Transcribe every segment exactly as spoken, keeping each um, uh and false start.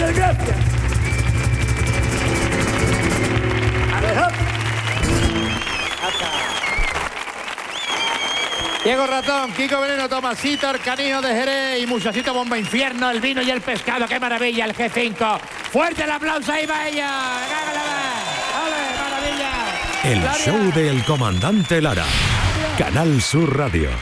Muchas gracias. Diego Ratón, Kiko Veneno, Tomasito, el Canijo de Jerez y Muchachito Bomba Infierno, el vino y el pescado. ¡Qué maravilla el G cinco! ¡Fuerte el aplauso ahí para ella! ¡Cágala más! ¡Ole, maravilla! El Gloria. show del comandante Lara. Canal Sur Radio.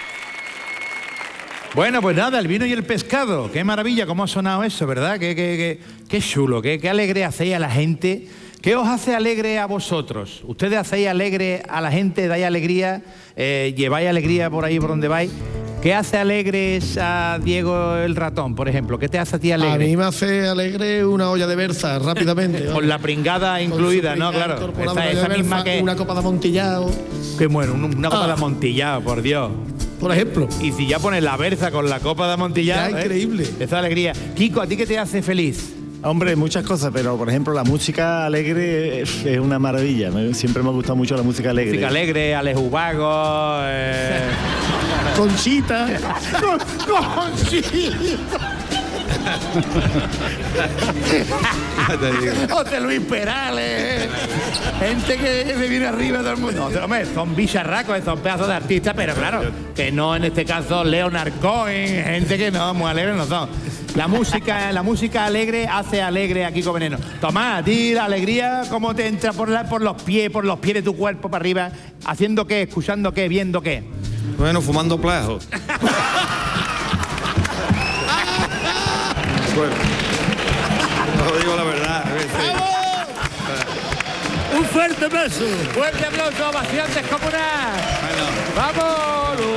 Bueno, pues nada, el vino y el pescado. Qué maravilla, cómo ha sonado eso, ¿verdad? Qué, qué, qué, qué chulo, qué, qué alegre hacéis a la gente. ¿Qué os hace alegre a vosotros? ¿Ustedes hacéis alegre a la gente, dais alegría, eh, lleváis alegría por ahí por donde vais? ¿Qué hace alegres a Diego el Ratón, por ejemplo? ¿Qué te hace a ti alegre? A mí me hace alegre una olla de berza, rápidamente. Con la pringada incluida, ¿no? Claro. Esa, Esa, esa misma que... Una copa de amontillado. Qué bueno, una copa Ah. de amontillado, por Dios. Por ejemplo. Y si ya pones la berza con la copa de amontillado... Ya, ¿eh? increíble. Esa alegría. Kiko, ¿a ti qué te hace feliz? Hombre, muchas cosas, pero por ejemplo la música alegre es, es una maravilla. Me- Siempre me ha gustado mucho la música alegre. Música alegre, Alex Ubago... Eh... Conchita. Conchita. José Luis Perales, gente que se viene arriba de todo el mundo. No, hombre, son bicharracos, son pedazos de artistas, pero claro, que no en este caso Leonard Cohen, gente que no, muy alegres no son. La música, la música alegre hace alegre a Kiko Veneno. Tomás, a ti la alegría, ¿cómo te entra por, la, por los pies, por los pies de tu cuerpo para arriba? ¿Haciendo qué? ¿Escuchando qué? ¿Viendo qué? Bueno, fumando plajos. Bueno, os digo la verdad. a veces. Un fuerte aplauso. Fuerte aplauso, ovación descomunal. Bueno, ¡Vamos! Lo,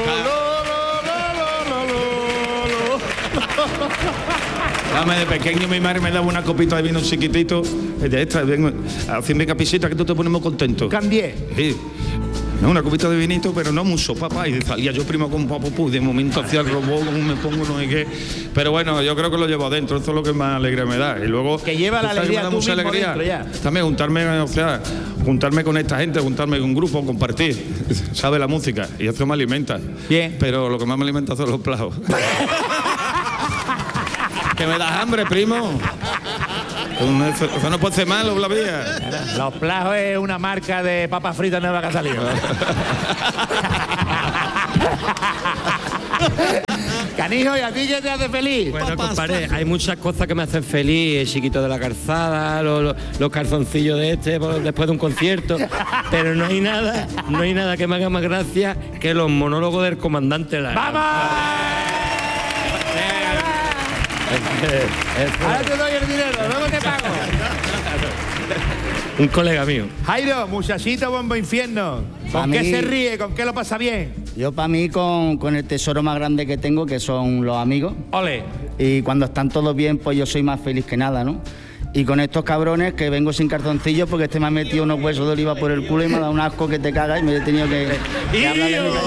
lo, lo, lo, lo, lo, lo. dame de pequeño mi madre me daba una copita de vino chiquitito. De extra, vengo, haciendo capisita que tú te pones muy contento. Cambié. Sí. No, una copita de vinito, pero no mucho, papá. Y salía yo primo con papopú. De momento hacía el robot, como me pongo, no sé qué. Pero bueno, yo creo que lo llevo adentro. Eso es lo que más alegría me da. Y luego... Que lleva la ¿sabes alegría qué me da tú mucha mismo alegría? dentro ya. También juntarme, o sea, juntarme con esta gente, juntarme con un grupo, compartir. Sabe la música. Y eso me alimenta. Bien. Pero lo que más me alimenta son los plajos. Que me das hambre, primo. Eso, eso no puede ser malo, la vida. Los Plajos es una marca de papas fritas nueva que ha salido. Canijo, ¿y a ti qué te hace feliz? Bueno, compadre, hay muchas cosas que me hacen feliz. El chiquito de la calzada, los, los, los calzoncillos de este por- después de un concierto. Pero no hay nada, no hay nada que me haga más gracia que los monólogos del comandante Lara. ¡Vamos! Ahora te doy el dinero, luego te pago. Un colega mío. Jairo, muchachito bombo infierno. Pa' ¿Con qué mí- se ríe? ¿Con qué lo pasa bien? Yo para mí con, con el tesoro más grande que tengo, que son los amigos. Ole. Y cuando están todos bien, pues yo soy más feliz que nada, ¿no? Y con estos cabrones que vengo sin cartoncillos porque este me ha metido unos huesos de oliva por el culo y me ha dado un asco que te cagas y me he tenido que, que hablarle de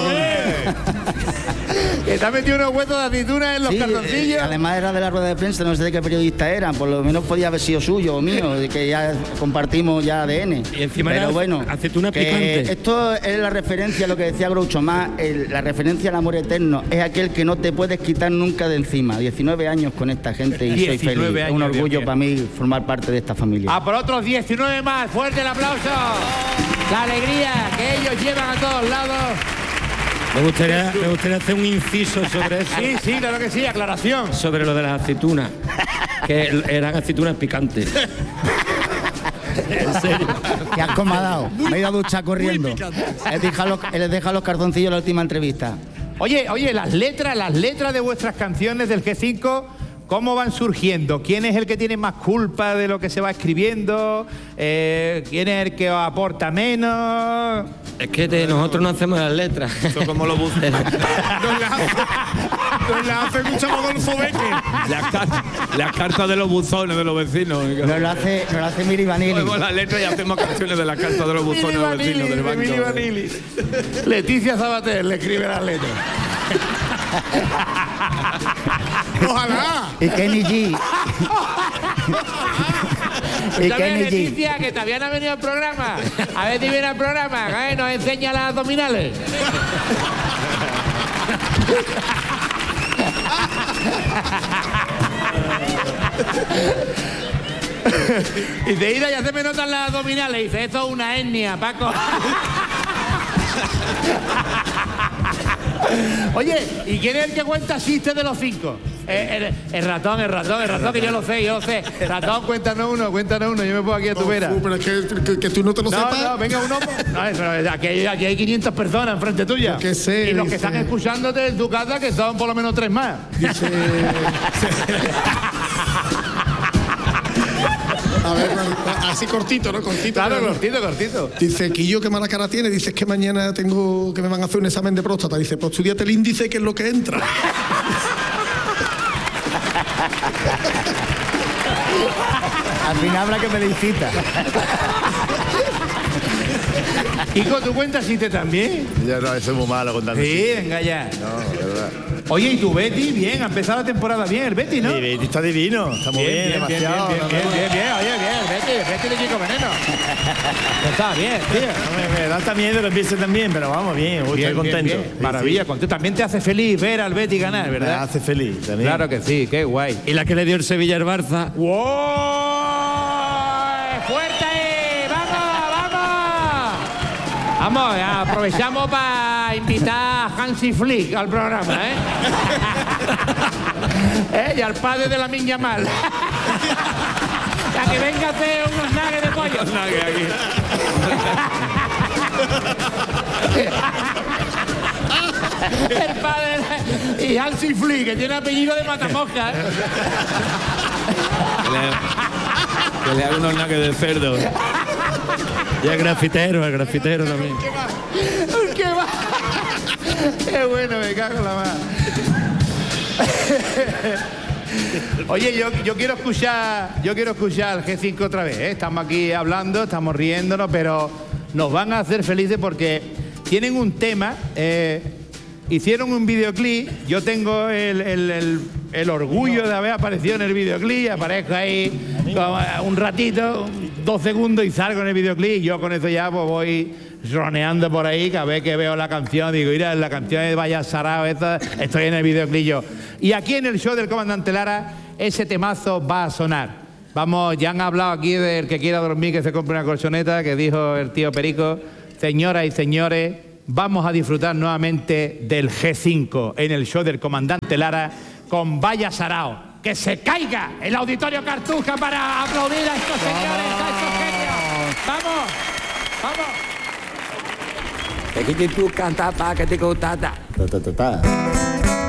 Que te ha metido unos huesos de aceituna en los Sí, cartoncillos. eh, además era de la rueda de prensa, no sé de qué periodista eran, por lo menos podía haber sido suyo o mío, de que ya compartimos ya A D N. Y encima Pero era bueno, aceituna que picante. esto es la referencia a lo que decía Groucho Más, el- la referencia al amor eterno, es aquel que no te puedes quitar nunca de encima. diecinueve años con esta gente y soy diecinueve feliz. Es un años, orgullo Dios mío. para mí formar parte de esta familia. A por otros diecinueve más. Fuerte el aplauso. La alegría que ellos llevan a todos lados. Me gustaría, me gustaría hacer un inciso sobre eso. Sí, sí, claro que sí, aclaración. Sobre lo de las aceitunas. Que eran aceitunas picantes. En serio. ¿Qué has comandado? Me he ido a duchar corriendo. Les deja los, les deja los cartoncillos en la última entrevista. Oye, oye, las letras, las letras de vuestras canciones del G cinco, ¿cómo van surgiendo? ¿Quién es el que tiene más culpa de lo que se va escribiendo? Eh, ¿Quién es el que os aporta menos? Es que de nosotros no hacemos las letras. Eso como lo busco. Nos la hace, nos la hace mucho Rodolfo Becker. Las, car- las cartas de los buzones de los vecinos. Nos lo hace, nos lo hace Miri Vanilli. Ponemos las letras y hacemos canciones de las cartas de los buzones de los vecinos del banco. Mili Vanilli. Leticia Sabater le escribe las letras. Ojalá. Y Kenny G. Y Escúchame, Kenny G. Leticia, que todavía no ha venido al programa. A ver si viene al programa, ¿eh? Nos enseña las abdominales. Y dice, ida, ya se me notan las abdominales. Y dice, esto es una etnia, Paco. Oye, ¿y quién es el que cuenta chistes de los cinco? Eh, el, el ratón, el ratón, el ratón, que yo lo sé, yo lo sé. Ratón, cuéntanos uno, cuéntanos uno. Yo me pongo aquí a tu vera. Uh, pero es que, que, que tú no te lo No, sepas. no, venga uno. No, eso, aquí, hay, aquí hay quinientas personas enfrente tuya. Yo qué sé, y los que dice- están escuchándote en tu casa, que son por lo menos tres más. Dice. A ver, así cortito, ¿no? Cortito. Claro, pero- cortito, cortito. Dice, Quillo, qué mala cara tiene. Dice, es que mañana tengo que me van a hacer un examen de próstata. Dice, pues estudiate el índice, que es lo que entra. Al final habrá que me le incita. Kiko, ¿tú cuentas chistes también? Yo no, eso es muy malo contando. Sí, venga ya. No, de verdad. Oye, ¿y tu Betty? Bien, ha empezado la temporada bien, el Betty, ¿no? Sí, Betty está divino, está muy bien, demasiado. bien, no, bien, no, bien, bien, bien, oye, bien, el Betty, el Betty de Kiko Veneno. Está bien, tío. no, me, me da hasta miedo que empiece también, pero vamos, bien, uy, Bien, estoy bien, contento. bien. Sí, Maravilla, sí. contento. También te hace feliz ver al Betty ganar, Me ¿verdad? hace feliz también. Claro que sí, qué guay. Y la que le dio el Sevilla al Barça. ¡Wow! ¡Fuerte! ¡Vamos, vamos! Vamos, aprovechamos para invitar a Hansi Flick al programa, ¿eh? ¿Eh? Y al padre de la Miña Mal. A que venga a hacer unos nuggets de pollo. Unos nuggets aquí. El padre y Hansi Flick, que tiene apellido de matamosca, ¿eh? Que le haga unos nuggets de cerdo. Y el grafitero, el grafitero también. ¿Qué va? Qué bueno, me cago en la mano. Oye, yo, yo quiero escuchar, yo quiero escuchar al G cinco otra vez, ¿eh? Estamos aquí hablando, estamos riéndonos, pero nos van a hacer felices porque tienen un tema, eh, hicieron un videoclip, yo tengo el, el, el, el orgullo de haber aparecido en el videoclip, aparezco ahí como un ratito, dos segundos y salgo en el videoclip y yo con eso ya pues voy roneando por ahí, cada vez que veo la canción digo, mira, la canción de Vaya Sarao, esta, estoy en el videoclip yo. Y aquí en el show del Comandante Lara, ese temazo va a sonar. Vamos, ya han hablado aquí del que quiera dormir que se compre una colchoneta, que dijo el tío Perico. Señoras y señores, vamos a disfrutar nuevamente del G cinco en el show del Comandante Lara con Vaya Sarao. Que se caiga el auditorio Cartuja para aplaudir a estos señores, a estos genios. ¡Vamos! ¡Vamos! Que tú canta pa que te contata. Ta, ta, ta, ta.